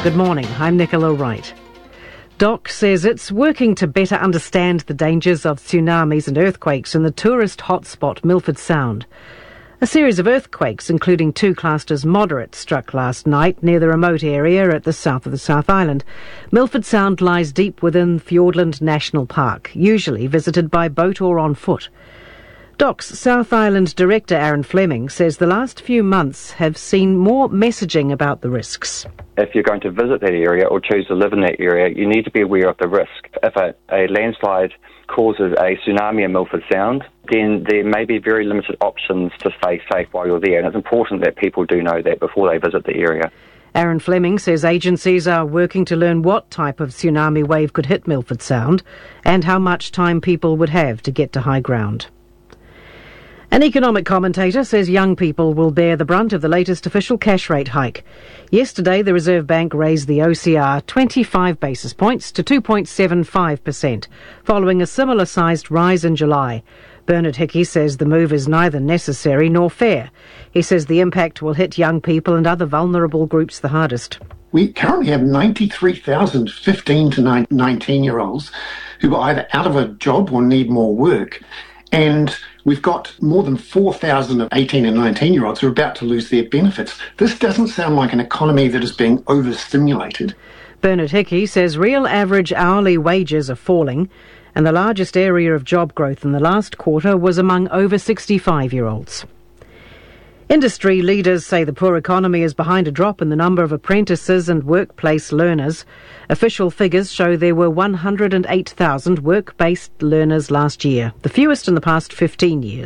Good morning, I'm Nicola Wright. DOC says it's working to better understand the dangers of tsunamis and earthquakes in the tourist hotspot Milford Sound. A series of earthquakes, including two classed as moderate, struck last night near the remote area at the south of the South Island. Milford Sound lies deep within Fiordland National Park, usually visited by boat or on foot. DOC's South Island Director Aaron Fleming says the last few months have seen more messaging about the risks. If you're going to visit that area or choose to live in that area, you need to be aware of the risk. If a landslide causes a tsunami in Milford Sound, then there may be very limited options to stay safe while you're there, and it's important that people do know that before they visit the area. Aaron Fleming says agencies are working to learn what type of tsunami wave could hit Milford Sound and how much time people would have to get to high ground. An economic commentator says young people will bear the brunt of the latest official cash rate hike. Yesterday, the Reserve Bank raised the OCR 25 basis points to 2.75%, following a similar-sized rise in July. Bernard Hickey says the move is neither necessary nor fair. He says the impact will hit young people and other vulnerable groups the hardest. We currently have 93,000 15 to 19-year-olds who are either out of a job or need more work. And we've got more than 4,000 of 18 and 19-year-olds who are about to lose their benefits. This doesn't sound like an economy that is being overstimulated. Bernard Hickey says real average hourly wages are falling, and the largest area of job growth in the last quarter was among over 65-year-olds. Industry leaders say the poor economy is behind a drop in the number of apprentices and workplace learners. Official figures show there were 108,000 work-based learners last year, the fewest in the past 15 years.